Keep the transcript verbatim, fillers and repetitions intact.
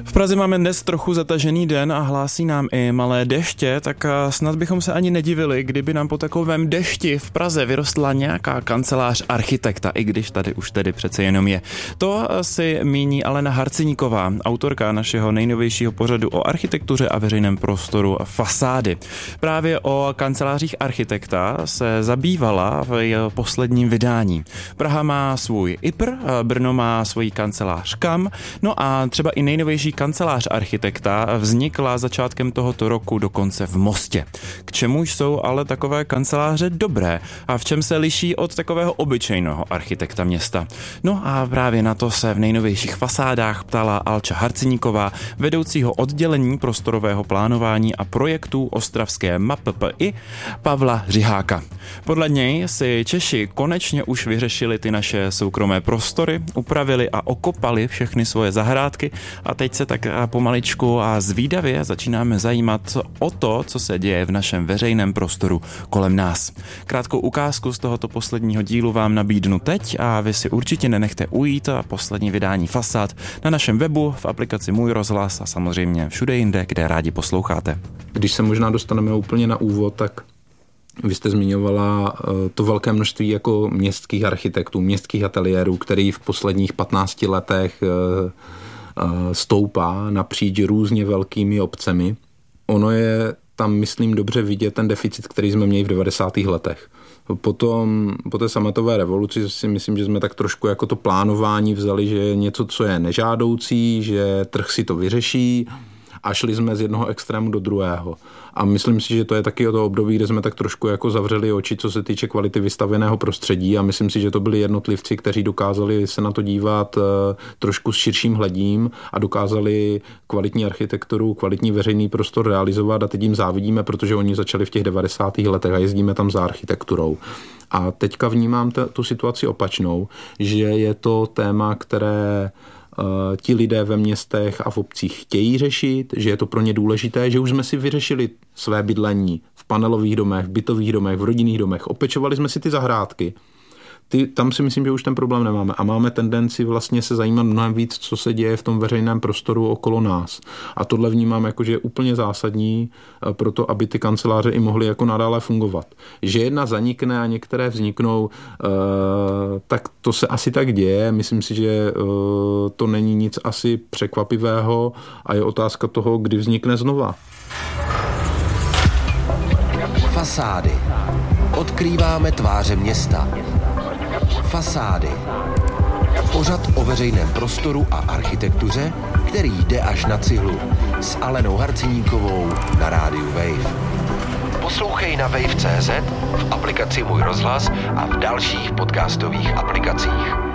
V Praze máme dnes trochu zatažený den a hlásí nám i malé deště, tak snad bychom se ani nedivili, kdyby nám po takovém dešti v Praze vyrostla nějaká kancelář architekta, i když tady už tedy přece jenom je. To si míní Alena Harceníková, autorka našeho nejnovějšího pořadu o architektuře a veřejném prostoru Fasády. Právě o kancelářích architekta se zabývala v posledním vydání. Praha má svůj I P R, Brno má svoji kancelář Kam, no a třeba i nejnovější kancelář architekta vznikla začátkem tohoto roku dokonce v Mostě. K čemu jsou ale takové kanceláře dobré a v čem se liší od takového obyčejného architekta města? No a právě na to se v nejnovějších Fasádách ptala Alča Harceníková, vedoucího oddělení prostorového plánování a projektů ostravské M A P P I Pavla Řiháka. Podle něj si Češi konečně už vyřešili ty naše soukromé prostory, upravili a okopali všechny svoje zahrádky a teď se tak pomaličku a zvídavě začínáme zajímat o to, co se děje v našem veřejném prostoru kolem nás. Krátkou ukázku z tohoto posledního dílu vám nabídnu teď a vy si určitě nenechte ujít a poslední vydání Fasád na našem webu, v aplikaci Můj rozhlas a samozřejmě všude jinde, kde rádi posloucháte. Když se možná dostaneme úplně na úvod, tak vy jste zmiňovala to velké množství jako městských architektů, městských ateliérů, který v posledních patnácti letech stoupá napříč různě velkými obcemi. Ono je tam, myslím, dobře vidět ten deficit, který jsme měli v devadesátých letech. Potom, po té sametové revoluci si myslím, že jsme tak trošku jako to plánování vzali, že je něco, co je nežádoucí, že trh si to vyřeší a šli jsme z jednoho extrému do druhého. A myslím si, že to je taky o to období, kde jsme tak trošku jako zavřeli oči, co se týče kvality vystavěného prostředí a myslím si, že to byli jednotlivci, kteří dokázali se na to dívat trošku s širším hledím a dokázali kvalitní architekturu, kvalitní veřejný prostor realizovat a teď jim závidíme, protože oni začali v těch devadesátých letech a jezdíme tam za architekturou. A teďka vnímám t- tu situaci opačnou, že je to téma, které ti lidé ve městech a v obcích chtějí řešit, že je to pro ně důležité, že už jsme si vyřešili své bydlení v panelových domech, v bytových domech, v rodinných domech, opečovali jsme si ty zahrádky. Ty, tam si myslím, že už ten problém nemáme a máme tendenci vlastně se zajímat mnohem víc, co se děje v tom veřejném prostoru okolo nás. A tohle vnímám jako, že je úplně zásadní pro to, aby ty kanceláře i mohly jako nadále fungovat. Že jedna zanikne a některé vzniknou, tak to se asi tak děje. Myslím si, že to není nic asi překvapivého a je otázka toho, kdy vznikne znova. Fasády. Odkrýváme tváře města. Fasády. Pořad o veřejném prostoru a architektuře, který jde až na cihlu. S Alenou Harceníkovou na rádiu Wave. Poslouchej na wave tečka cé zet, v aplikaci Můj rozhlas a v dalších podcastových aplikacích.